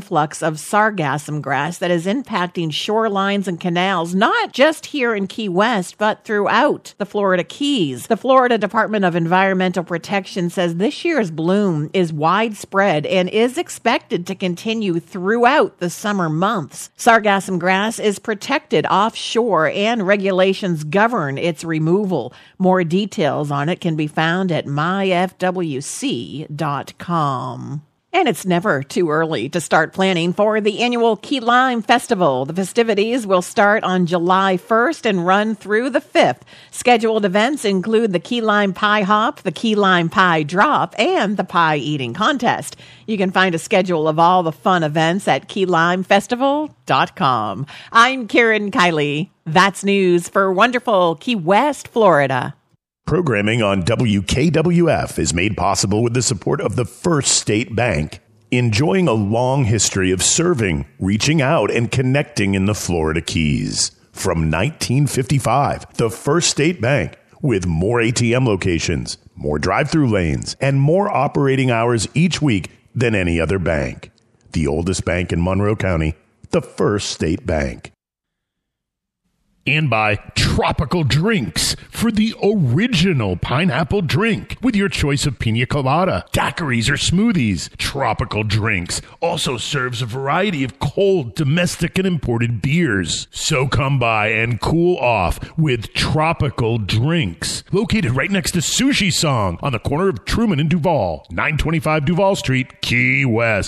influx of sargassum grass that is impacting shorelines and canals, not just here in Key West, but throughout the Florida Keys. The Florida Department of Environmental Protection says this year's bloom is widespread and is expected to continue throughout the summer months. Sargassum grass is protected offshore and regulations govern its removal. More details on it can be found at myfwc.com. And it's never too early to start planning for the annual Key Lime Festival. The festivities will start on July 1st and run through the 5th. Scheduled events include the Key Lime Pie Hop, the Key Lime Pie Drop, and the Pie Eating Contest. You can find a schedule of all the fun events at KeyLimeFestival.com. I'm Karen Kiley. That's news for wonderful Key West, Florida. Programming on WKWF is made possible with the support of the First State Bank, enjoying a long history of serving, reaching out, and connecting in the Florida Keys. From 1955, the First State Bank, with more ATM locations, more drive-through lanes, and more operating hours each week than any other bank. The oldest bank in Monroe County, the First State Bank. And by Tropical Drinks for the original pineapple drink with your choice of pina colada, daiquiris, or smoothies. Tropical Drinks also serves a variety of cold, domestic, and imported beers. So come by and cool off with Tropical Drinks. Located right next to Sushi Song on the corner of Truman and Duval, 925 Duval Street, Key West.